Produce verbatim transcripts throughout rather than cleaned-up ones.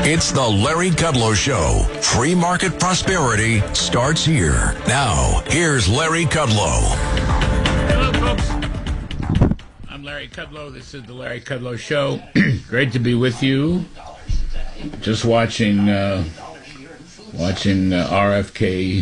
It's the Larry Kudlow Show. Free market prosperity starts here. Now, here's Larry Kudlow. Hello, folks. I'm Larry Kudlow. This is the Larry Kudlow Show. Great to be with you. Just watching, uh, watching uh, R F K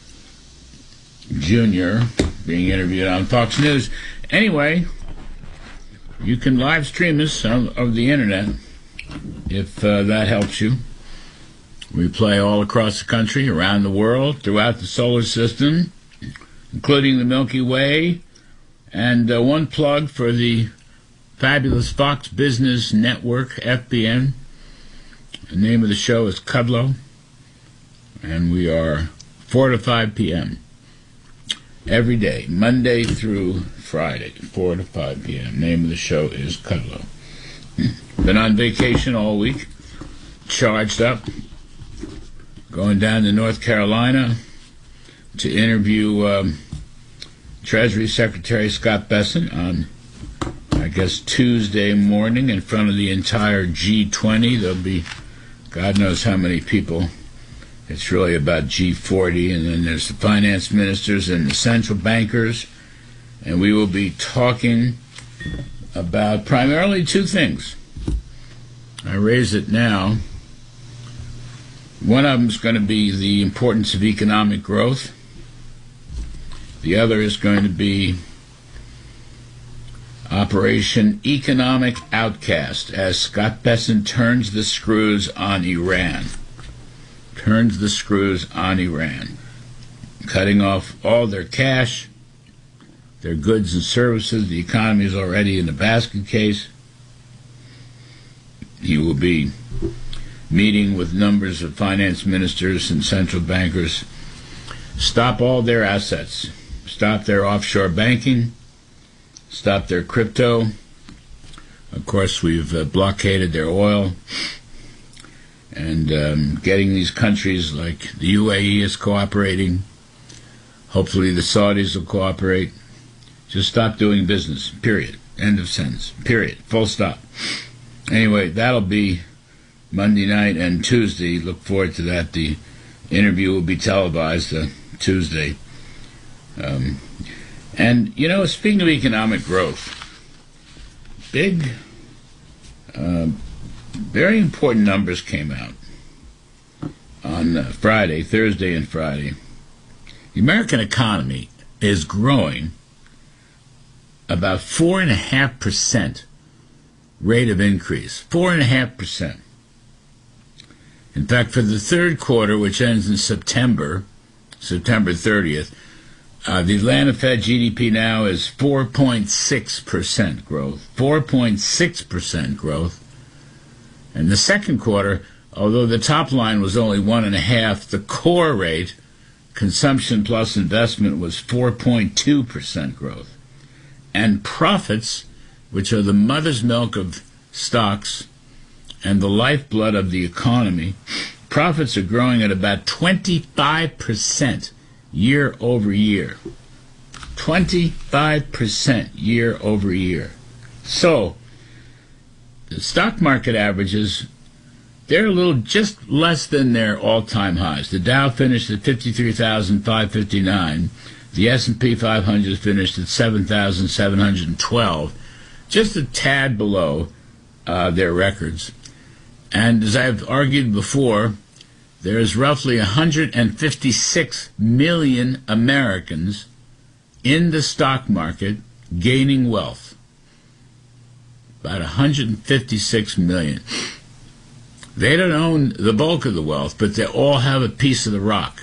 Junior being interviewed on Fox News. Anyway, you can live stream us on, over the internet if uh, that helps you. We play all across the country, around the world, throughout the solar system, including the Milky Way. And uh, one plug for the fabulous Fox Business Network, F B N. The name of the show is Kudlow, and we are four to five p.m. every day, Monday through Friday, four to five p.m. Name of the show is Kudlow. Been on vacation all week, charged up, going down to North Carolina to interview um, Treasury Secretary Scott Bessent on, I guess, Tuesday morning in front of the entire G twenty. There'll be God knows how many people. It's really about G forty, and then there's the finance ministers and the central bankers, and we will be talking about primarily two things. I raise it now. One of them is going to be the importance of economic growth. The other is going to be Operation Economic Outcast, as Scott Bessent turns the screws on Iran. Turns the screws on Iran, cutting off all their cash, their goods and services. The economy is already in the basket case. He will be meeting with numbers of finance ministers and central bankers. Stop all their assets. Stop their offshore banking. Stop their crypto. Of course, we've uh, blockaded their oil. And um, getting these countries like the U A E is cooperating. Hopefully the Saudis will cooperate. Just stop doing business, period. End of sentence, period. Full stop. Anyway, that'll be Monday night and Tuesday. Look forward to that. The interview will be televised uh, Tuesday. Um, and, you know, speaking of economic growth, big, uh, very important numbers came out on uh, Friday, Thursday and Friday. The American economy is growing about four and a half percent rate of increase. Four and a half percent. In fact, for the third quarter, which ends in September, September thirtieth, uh, the Atlanta Fed G D P now is four point six percent growth. four point six percent growth. And the second quarter, although the top line was only one and a half, the core rate, consumption plus investment, was four point two percent growth. And profits, which are the mother's milk of stocks and the lifeblood of the economy, profits are growing at about twenty-five percent year over year. twenty-five percent year over year. So, the stock market averages, they're a little just less than their all-time highs. The Dow finished at fifty-three thousand five hundred fifty-nine. The S and P five hundred finished at seven thousand seven hundred twelve, just a tad below uh, their records. And as I've argued before, there is roughly one hundred fifty-six million Americans in the stock market gaining wealth. About one hundred fifty-six million. They don't own the bulk of the wealth, but they all have a piece of the rock.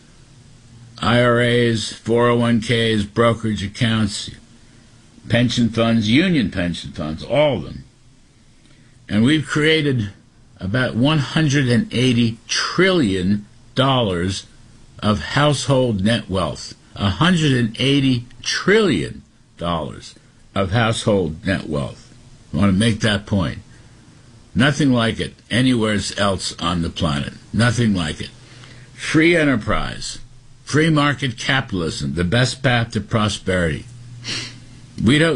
I R As, four oh one k's, brokerage accounts, pension funds, union pension funds, all of them. And we've created about one hundred eighty trillion dollars of household net wealth. one hundred eighty trillion dollars of household net wealth. I want to make that point. Nothing like it anywhere else on the planet. Nothing like it. Free enterprise. Free market capitalism, the best path to prosperity. We don't